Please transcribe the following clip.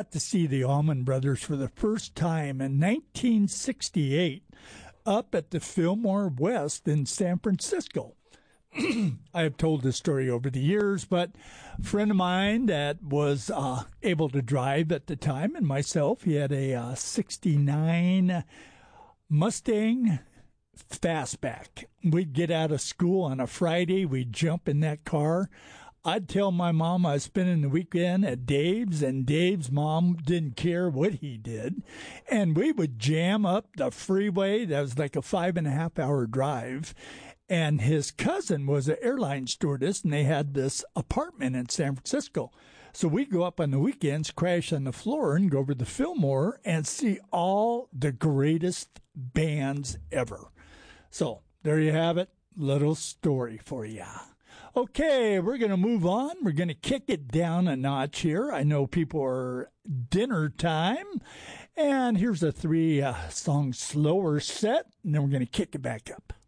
got to see the Allman Brothers for the first time in 1968 up at the Fillmore West in San Francisco. I have told this story over the years, but a friend of mine that was able to drive at the time, and myself, he had a 69 Mustang Fastback. We'd get out of school on a Friday. We'd jump in that car. I'd tell my mom I was spending the weekend at Dave's, and Dave's mom didn't care what he did. And we would jam up the freeway. That was like a 5.5-hour drive. And his cousin was an airline stewardess, and they had this apartment in San Francisco. So we'd go up on the weekends, crash on the floor, and go over to Fillmore and see all the greatest bands ever. So there you have it. Little story for you. Okay, we're going to move on. We're going to kick it down a notch here. I know people are dinner time. And here's a 3-song slower set, and then we're going to kick it back up.